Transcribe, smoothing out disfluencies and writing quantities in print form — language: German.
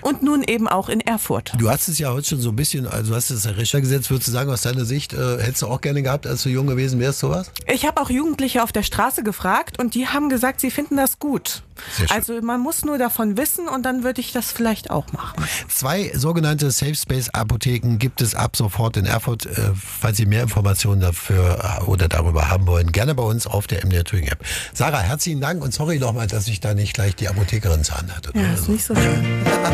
und nun eben auch in Erfurt. Du hast es ja heute schon so ein bisschen, also du hast es ja Richter gesetzt, würdest du sagen, aus deiner Sicht, hättest du auch gerne gehabt, als du jung gewesen wärst, sowas? Ich habe auch Jugendliche auf der Straße gefragt und die haben gesagt, sie finden das gut. Sehr schön. Also man muss nur davon wissen und dann würde ich das vielleicht auch machen. 2 sogenannte Safe Space Apotheken gibt es ab sofort in Erfurt. Falls Sie mehr Informationen dafür oder darüber haben wollen, gerne bei uns auf der MDR Thüringen App. Sarah, herzlichen Dank und sorry nochmal, dass ich da nicht gleich die Apothekerin zur Hand hatte. Ja, ist nicht so schön.